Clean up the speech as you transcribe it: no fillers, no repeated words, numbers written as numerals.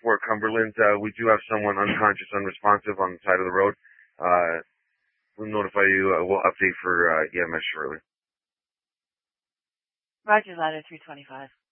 Fort Cumberland. We do have someone unconscious, unresponsive on the side of the road. We'll notify you. We'll update for EMS shortly. Roger, ladder 325.